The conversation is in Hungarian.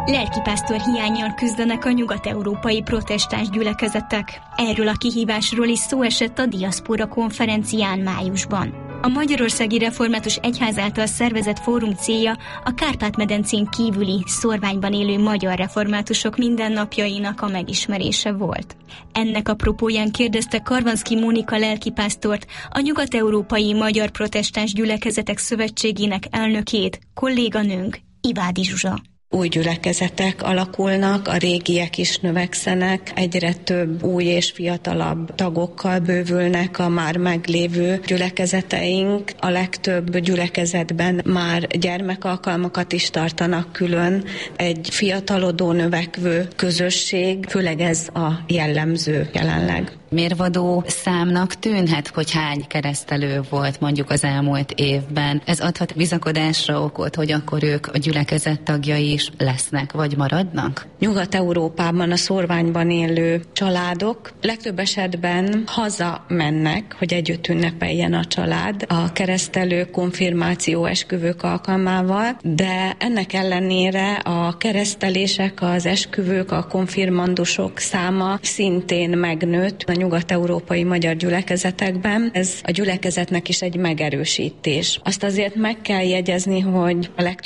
Lelkipásztor hiánnyal küzdenek a nyugat-európai protestáns gyülekezetek. Erről a kihívásról is szó esett a Diaszpora konferencián májusban. A Magyarországi Református Egyház által szervezett fórum célja a Kárpát-medencén kívüli szórványban élő magyar reformátusok mindennapjainak a megismerése volt. Ennek apropóján kérdezte Karvanszky Mónika lelkipásztort, a Nyugat-európai Magyar Protestáns Gyülekezetek Szövetségének elnökét, kolléganőnk Ivádi Zsuzsa. Új gyülekezetek alakulnak, a régiek is növekszenek, egyre több új és fiatalabb tagokkal bővülnek a már meglévő gyülekezeteink. A legtöbb gyülekezetben már gyermekalkalmakat is tartanak külön. Egy fiatalodó, növekvő közösség, főleg ez a jellemző jelenleg. Mérvadó számnak tűnhet, hogy hány keresztelő volt mondjuk az elmúlt évben. Ez adhat bizakodásra okot, hogy akkor ők a gyülekezet tagjai is lesznek, vagy maradnak? Nyugat-Európában a szórványban élő családok legtöbb esetben hazamennek, hogy együtt ünnepeljen a család a keresztelő konfirmáció esküvők alkalmával, de ennek ellenére a keresztelések, az esküvők, a konfirmandusok száma szintén megnőtt a nyugat-európai magyar gyülekezetekben. Ez a gyülekezetnek is egy megerősítés. Azt azért meg kell jegyezni, hogy a legtöbb